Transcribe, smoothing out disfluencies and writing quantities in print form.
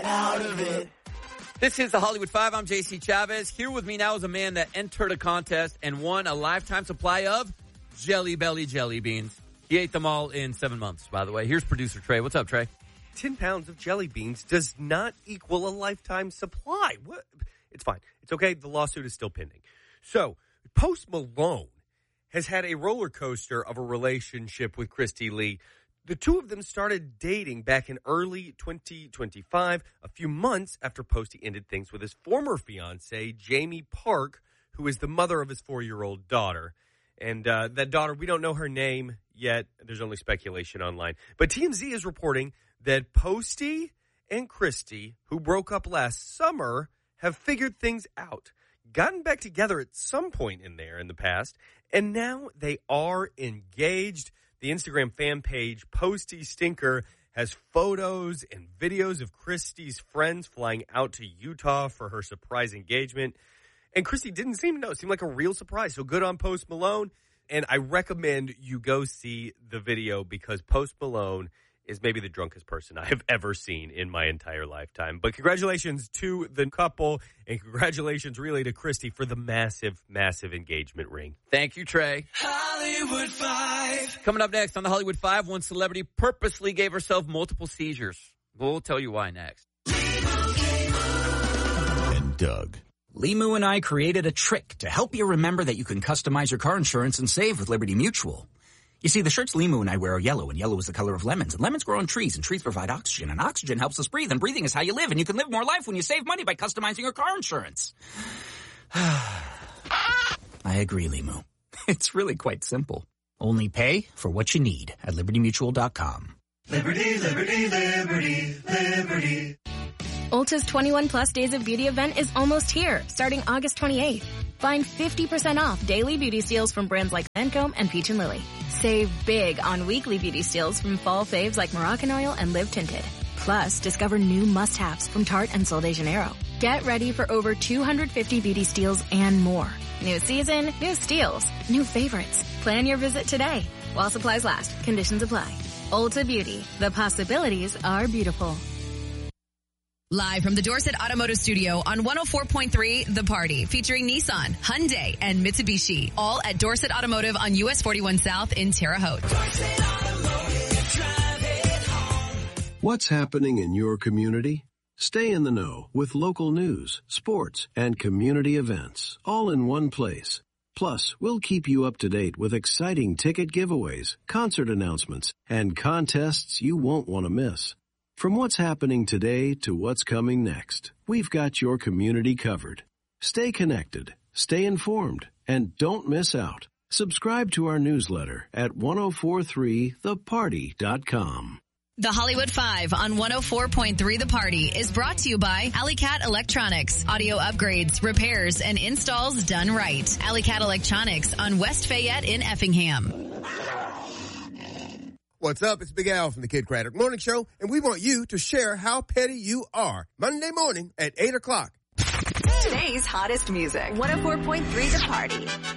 out of it. This is the Hollywood Five. I'm JC Chavez. Here with me now is a man that entered a contest and won a lifetime supply of Jelly Belly jelly beans. He ate them all in 7 months, by the way. Here's producer Trey. What's up, Trey? 10 pounds of jelly beans does not equal a lifetime supply. What? It's fine. It's okay. The lawsuit is still pending. So, Post Malone has had a roller coaster of a relationship with Christy Lee. The two of them started dating back in early 2025, a few months after Posty ended things with his former fiancée, Jamie Park, who is the mother of his 4-year-old daughter. And that daughter, we don't know her name yet. There's only speculation online. But TMZ is reporting that Posty and Christy, who broke up last summer, have figured things out, gotten back together at some point in the past, and now they are engaged. The Instagram fan page, Posty Stinker, has photos and videos of Christy's friends flying out to Utah for her surprise engagement. And Christy didn't seem to know. It seemed like a real surprise. So good on Post Malone. And I recommend you go see the video because Post Malone is maybe the drunkest person I have ever seen in my entire lifetime. But congratulations to the couple, and congratulations really to Christy for the massive, massive engagement ring. Thank you, Trey. Hollywood Five. Coming up next on the Hollywood Five, one celebrity purposely gave herself multiple seizures. We'll tell you why next. And Doug. Limu and I created a trick to help you remember that you can customize your car insurance and save with Liberty Mutual. You see, the shirts Limu and I wear are yellow, and yellow is the color of lemons, and lemons grow on trees, and trees provide oxygen, and oxygen helps us breathe, and breathing is how you live, and you can live more life when you save money by customizing your car insurance. I agree, Limu. It's really quite simple. Only pay for what you need at LibertyMutual.com. Liberty, liberty, liberty, liberty. Ulta's 21 Plus Days of Beauty event is almost here, starting August 28th. Find 50% off daily beauty steals from brands like Lancome and Peach & Lily. Save big on weekly beauty steals from fall faves like Moroccan Oil and Live Tinted. Plus, discover new must-haves from Tarte and Sol de Janeiro. Get ready for over 250 beauty steals and more. New season, new steals, new favorites. Plan your visit today. While supplies last, conditions apply. Ulta Beauty. The possibilities are beautiful. Live from the Dorset Automotive Studio on 104.3 The Party, featuring Nissan, Hyundai, and Mitsubishi, all at Dorset Automotive on US 41 South in Terre Haute. What's happening in your community? Stay in the know with local news, sports, and community events, all in one place. Plus, we'll keep you up to date with exciting ticket giveaways, concert announcements, and contests you won't want to miss. From what's happening today to what's coming next, we've got your community covered. Stay connected, stay informed, and don't miss out. Subscribe to our newsletter at 1043theparty.com. The Hollywood Five on 104.3 The Party is brought to you by Alley Cat Electronics. Audio upgrades, repairs, and installs done right. Alley Cat Electronics on West Fayette in Effingham. What's up? It's Big Al from the Kid Craddock Morning Show, and we want you to share how petty you are. Monday morning at 8 o'clock. Today's hottest music. 104.3 The Party.